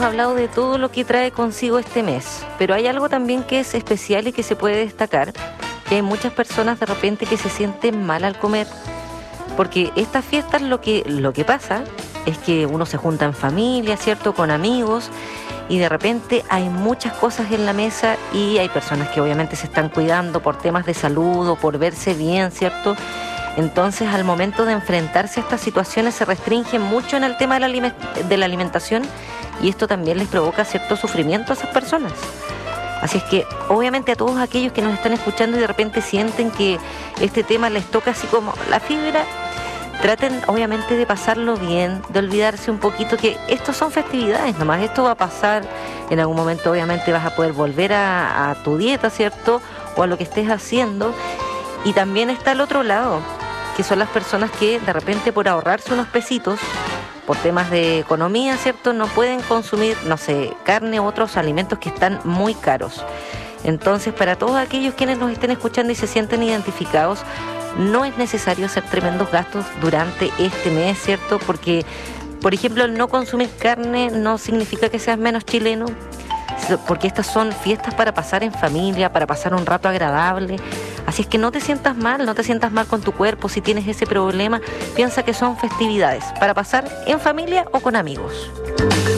hablado de todo lo que trae consigo este mes, pero hay algo también que es especial y que se puede destacar, que hay muchas personas de repente que se sienten mal al comer, porque estas fiestas lo que pasa es que uno se junta en familia, ¿cierto?, con amigos, y de repente hay muchas cosas en la mesa y hay personas que obviamente se están cuidando por temas de salud o por verse bien, ¿cierto? Entonces, al momento de enfrentarse a estas situaciones se restringen mucho en el tema de la alimentación, y esto también les provoca cierto sufrimiento a esas personas. Así es que, obviamente, a todos aquellos que nos están escuchando y de repente sienten que este tema les toca así como la fibra, traten obviamente de pasarlo bien, de olvidarse un poquito que estos son festividades nomás, esto va a pasar, en algún momento obviamente vas a poder volver a tu dieta, ¿cierto?, o a lo que estés haciendo. Y también está el otro lado, que son las personas que de repente por ahorrarse unos pesitos, por temas de economía, ¿cierto?, no pueden consumir, no sé, carne u otros alimentos que están muy caros. Entonces, para todos aquellos quienes nos estén escuchando y se sienten identificados, no es necesario hacer tremendos gastos durante este mes, ¿cierto? Porque, por ejemplo, el no consumir carne no significa que seas menos chileno, porque estas son fiestas para pasar en familia, para pasar un rato agradable. Así es que no te sientas mal con tu cuerpo si tienes ese problema. Piensa que son festividades para pasar en familia o con amigos.